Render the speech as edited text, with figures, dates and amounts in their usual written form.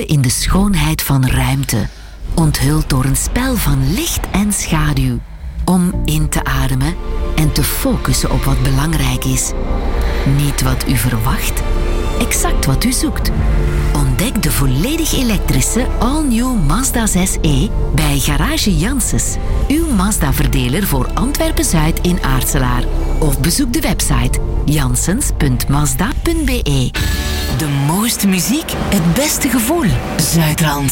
vertoeven in de schoonheid van ruimte, onthuld door een spel van licht en schaduw, om in te ademen en te focussen op wat belangrijk is. Niet wat u verwacht, exact wat u zoekt. Ontdek de volledig elektrische all-new Mazda 6e bij Garage Janssens, uw Mazda-verdeler voor Antwerpen-Zuid in Aartselaar. Of bezoek de website janssens.mazda.be. De mooiste muziek, het beste gevoel. Zuidrand.